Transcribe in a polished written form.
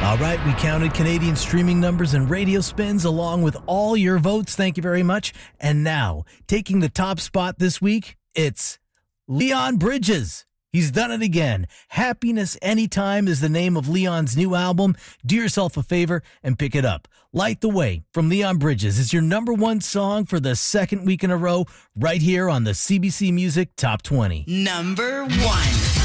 All right, we counted Canadian streaming numbers and radio spins along with all your votes. Thank you very much. And now, taking the top spot this week, it's Leon Bridges. He's done it again. Happiness Anytime is the name of Leon's new album. Do yourself a favor and pick it up. Light the Way from Leon Bridges is your number one song for the second week in a row right here on the CBC Music Top 20. Number 1.